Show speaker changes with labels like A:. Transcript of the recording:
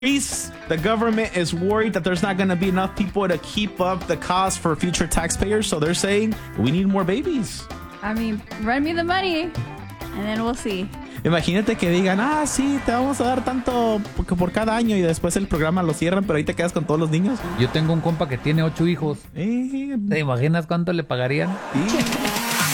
A: The government is worried that there's not going to be enough people to keep up the cost for future taxpayers. So they're saying we need more babies.
B: I mean, run me the money and then we'll see.
A: Imagínate que digan, sí, te vamos a dar tanto por cada año y después el programa lo cierran, pero ahí te quedas con todos los niños.
C: Yo tengo un compa que tiene 8 hijos. ¿Te imaginas cuánto le pagarían?
A: Sí.